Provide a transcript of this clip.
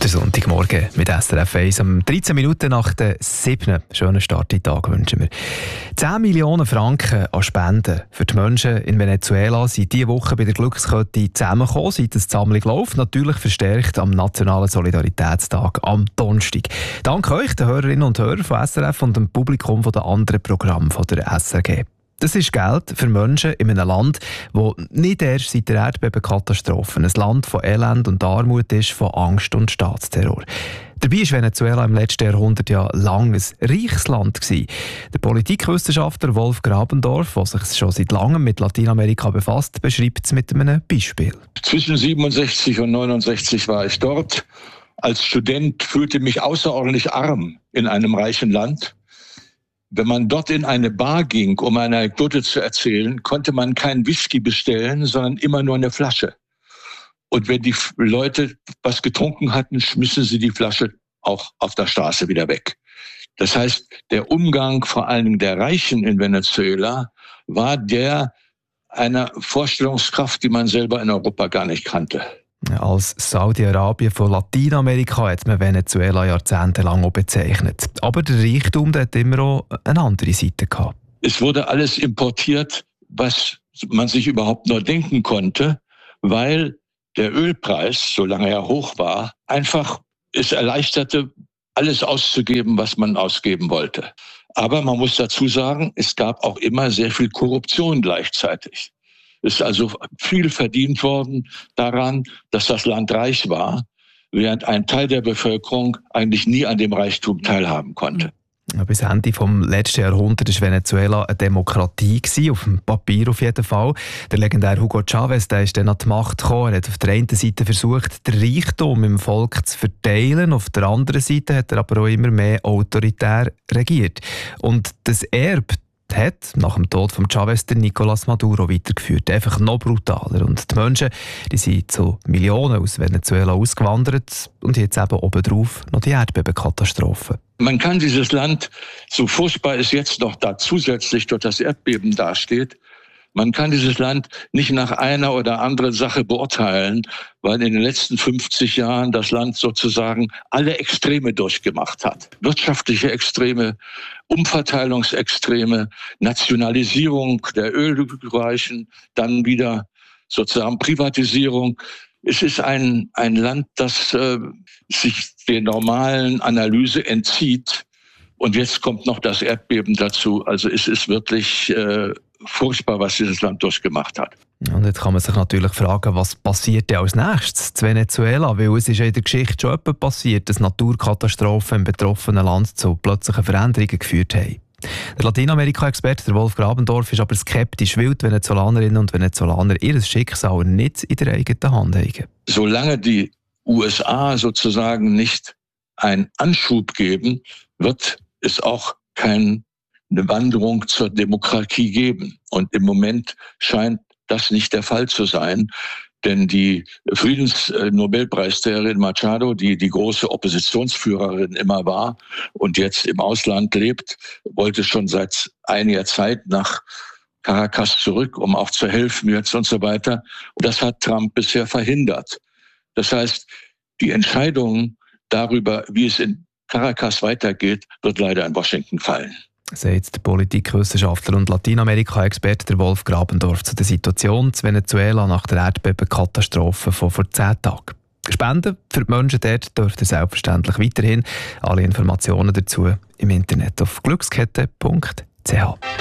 Der Sonntagmorgen mit SRF 1. Um 13 Minuten nach der 7. Schönen Start in den Tag wünschen wir. 10 Millionen Franken an Spenden für die Menschen in Venezuela sind diese Woche bei der Glückskette zusammengekommen, seit das Sammlung läuft. Natürlich verstärkt am Nationalen Solidaritätstag am Donnerstag. Danke euch, den Hörerinnen und Hörern von SRF und dem Publikum der anderen Programme von der SRG. Das ist Geld für Menschen in einem Land, das nicht erst seit der Erdbebenkatastrophe ein Land von Elend und Armut ist, von Angst und Staatsterror. Dabei war Venezuela im letzten Jahrhundert ja lang ein reiches Land gewesen. Der Politikwissenschaftler Wolf Grabendorf, der sich schon seit langem mit Lateinamerika befasst, beschreibt es mit einem Beispiel. Zwischen 67 und 69 war ich dort. Als Student fühlte mich außerordentlich arm in einem reichen Land. Wenn man dort in eine Bar ging, um eine Anekdote zu erzählen, konnte man keinen Whisky bestellen, sondern immer nur eine Flasche. Und wenn die Leute was getrunken hatten, schmissen sie die Flasche auch auf der Straße wieder weg. Das heißt, der Umgang vor allen Dingen der Reichen in Venezuela war der einer Vorstellungskraft, die man selber in Europa gar nicht kannte. Als Saudi-Arabien von Lateinamerika hat man Venezuela jahrzehntelang auch bezeichnet. Aber der Reichtum hat immer auch eine andere Seite gehabt. Es wurde alles importiert, was man sich überhaupt nur denken konnte, weil der Ölpreis, solange er hoch war, einfach es erleichterte, alles auszugeben, was man ausgeben wollte. Aber man muss dazu sagen, es gab auch immer sehr viel Korruption gleichzeitig. Es ist also viel verdient worden daran, dass das Land reich war, während ein Teil der Bevölkerung eigentlich nie an dem Reichtum teilhaben konnte. Bis Ende des letzten Jahrhunderts war Venezuela eine Demokratie, auf dem Papier auf jeden Fall. Der legendäre Hugo Chavez, der ist dann an die Macht gekommen. Er hat auf der einen Seite versucht, den Reichtum im Volk zu verteilen, auf der anderen Seite hat er aber auch immer mehr autoritär regiert. Und das Erbe hat nach dem Tod von Chavez der Nicolás Maduro weitergeführt. Einfach noch brutaler. Und die Menschen, die sind zu Millionen aus Venezuela ausgewandert und jetzt eben obendrauf noch die Erdbebenkatastrophe. Man kann dieses Land, so furchtbar es jetzt noch da zusätzlich durch das Erdbeben dasteht, man kann dieses Land nicht nach einer oder anderen Sache beurteilen, weil in den letzten 50 Jahren das Land sozusagen alle Extreme durchgemacht hat. Wirtschaftliche Extreme, Umverteilungsextreme, Nationalisierung der Ölreichen, dann wieder sozusagen Privatisierung. Es ist ein Land, das sich der normalen Analyse entzieht. Und jetzt kommt noch das Erdbeben dazu. Also es ist wirklich furchtbar, was dieses Land durchgemacht hat. Und jetzt kann man sich natürlich fragen, was passiert denn als nächstes in Venezuela? Weil es ist ja in der Geschichte schon etwas passiert, dass Naturkatastrophen im betroffenen Land zu plötzlichen Veränderungen geführt haben. Der Lateinamerika-Experte Wolf Grabendorf ist aber skeptisch, weil die Venezolanerinnen und Venezolaner ihr Schicksal nicht in der eigenen Hand haben. Solange die USA sozusagen nicht einen Anschub geben, wird es auch keine Wanderung zur Demokratie geben. Und im Moment scheint das nicht der Fall zu sein, denn die Friedensnobelpreisträgerin Machado, die die große Oppositionsführerin immer war und jetzt im Ausland lebt, wollte schon seit einiger Zeit nach Caracas zurück, um auch zu helfen jetzt und so weiter. Und das hat Trump bisher verhindert. Das heißt, die Entscheidung darüber, wie es in Caracas weitergeht, wird leider in Washington fallen. Sagt der Politikwissenschaftler und Lateinamerika-Experte Wolf Grabendorf zu der Situation in Venezuela nach der Erdbebenkatastrophe von vor 10 Tagen. Spenden für die Menschen dort dürft ihr selbstverständlich weiterhin. Alle Informationen dazu im Internet auf glückskette.ch.